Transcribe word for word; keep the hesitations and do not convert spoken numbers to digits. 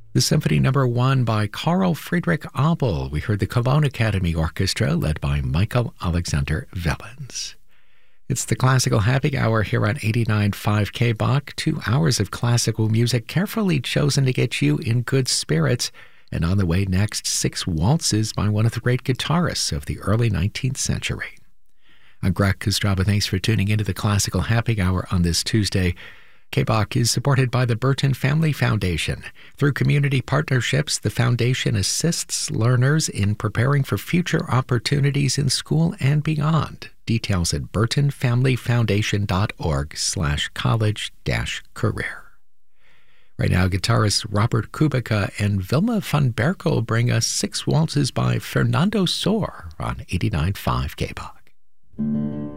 The Symphony Number One by Carl Friedrich Abel. We heard the Cologne Academy Orchestra led by Michael Alexander Wellens. It's the Classical Happy Hour here on eighty-nine point five K B O C. Two hours of classical music carefully chosen to get you in good spirits. And on the way next, six waltzes by one of the great guitarists of the early nineteenth century. I'm Greg Kostraba. Thanks for tuning into the Classical Happy Hour on this Tuesday. K B O C is supported by the Burton Family Foundation. Through community partnerships, the foundation assists learners in preparing for future opportunities in school and beyond. Details at burtonfamilyfoundation.org slash college dash career. Right now, guitarists Robert Kubica and Vilma van Berkel bring us Six Waltzes by Fernando Sor on eighty-nine point five K B O C.